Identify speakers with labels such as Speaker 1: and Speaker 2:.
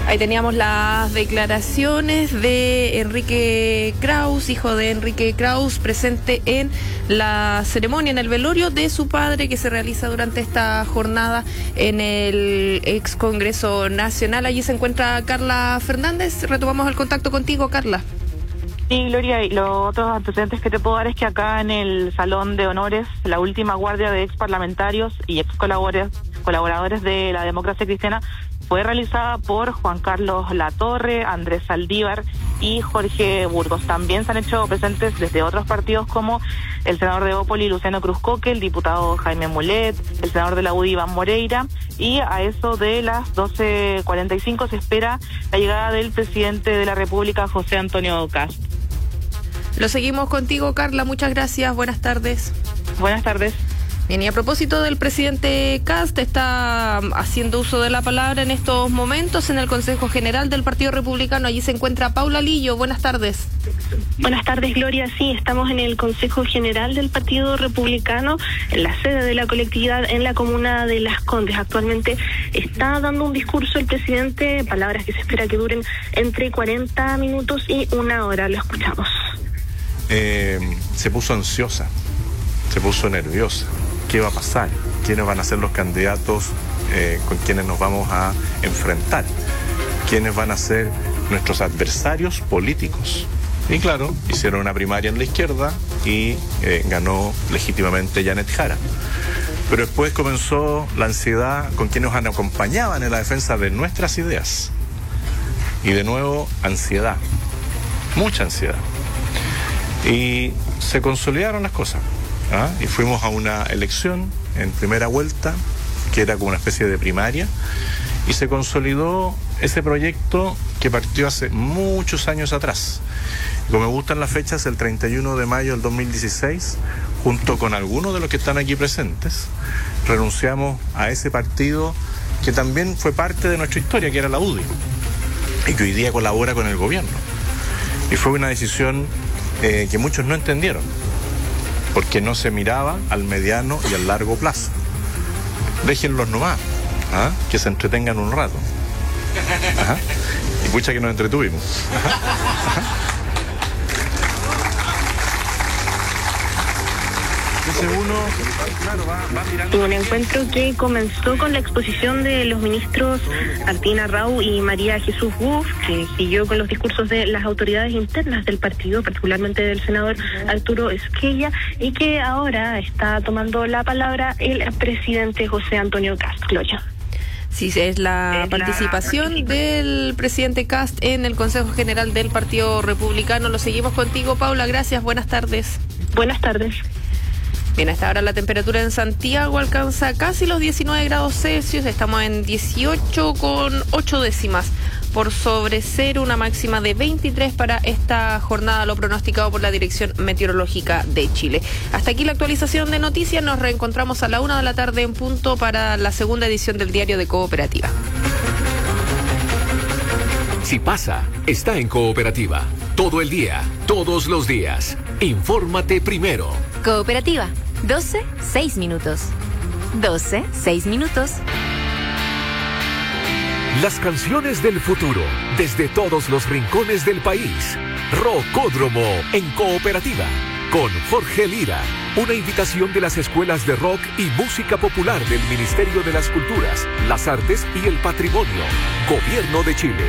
Speaker 1: Ahí teníamos las declaraciones de Enrique Kraus, hijo de Enrique Kraus, presente en la ceremonia, en el velorio de su padre que se realiza durante esta jornada en el ex Congreso Nacional. Allí se encuentra Carla Fernández. Retomamos el contacto contigo, Carla.
Speaker 2: Sí, Gloria, y los otros antecedentes que te puedo dar es que acá en el Salón de Honores, la última guardia de ex parlamentarios y ex colaboradores de la democracia cristiana fue realizada por Juan Carlos Latorre, Andrés Saldívar y Jorge Burgos. También se han hecho presentes desde otros partidos como el senador de Bópoli, Luciano Cruzcoque, el diputado Jaime Mulet, el senador de la UDI, Iván Moreira, y a eso de las 12:45 se espera la llegada del presidente de la República, José Antonio Kast.
Speaker 1: Lo seguimos contigo, Carla. Muchas gracias. Buenas tardes.
Speaker 2: Buenas tardes.
Speaker 1: Bien, y a propósito del presidente Kast, está haciendo uso de la palabra en estos momentos en el Consejo General del Partido Republicano. Allí se encuentra Paula Lillo. Buenas tardes.
Speaker 3: Buenas tardes, Gloria. Sí, estamos en el Consejo General del Partido Republicano, en la sede de la colectividad en la comuna de Las Condes. Actualmente está dando un discurso el presidente, palabras que se espera que duren entre 40 minutos y 1 hora. Lo escuchamos.
Speaker 4: Se puso ansiosa, se puso nerviosa. ¿Qué va a pasar? ¿Quiénes van a ser los candidatos con quienes nos vamos a enfrentar? ¿Quiénes van a ser nuestros adversarios políticos? Y claro, hicieron una primaria en la izquierda y ganó legítimamente Janet Jara. Pero después comenzó la ansiedad con quienes nos acompañaban en la defensa de nuestras ideas. Y de nuevo, ansiedad, mucha ansiedad. Y se consolidaron las cosas. Y fuimos a una elección en primera vuelta, que era como una especie de primaria, y se consolidó ese proyecto que partió hace muchos años atrás. Como me gustan las fechas, el 31 de mayo del 2016, junto con algunos de los que están aquí presentes, renunciamos a ese partido que también fue parte de nuestra historia, que era la UDI, y que hoy día colabora con el gobierno. Y fue una decisión que muchos no entendieron, porque no se miraba al mediano y al largo plazo. Déjenlos nomás, que se entretengan un rato. Y pucha que nos entretuvimos.
Speaker 3: Un encuentro que comenzó con la exposición de los ministros Martín Arrau y María Jesús Wolf, que siguió con los discursos de las autoridades internas del partido, particularmente del senador Arturo Esquella, y que ahora está tomando la palabra el presidente José Antonio Kast. Gloria.
Speaker 1: Sí, es la participación del presidente Kast en el Consejo General del Partido Republicano. Lo seguimos contigo, Paula. Gracias. Buenas tardes.
Speaker 3: Buenas tardes.
Speaker 1: Bien, hasta ahora la temperatura en Santiago alcanza casi los 19 grados Celsius. Estamos en 18,8 décimas por sobre cero, una máxima de 23 para esta jornada, lo pronosticado por la Dirección Meteorológica de Chile. Hasta aquí la actualización de noticias. Nos reencontramos a la 1 de la tarde en punto para la segunda edición del Diario de Cooperativa.
Speaker 5: Si pasa, está en Cooperativa. Todo el día, todos los días. Infórmate primero.
Speaker 6: Cooperativa, 12:06 minutos. 12:06 minutos.
Speaker 5: Las canciones del futuro, desde todos los rincones del país. Rocódromo en Cooperativa, con Jorge Lira. Una invitación de las escuelas de rock y música popular del Ministerio de las Culturas, las Artes y el Patrimonio. Gobierno de Chile.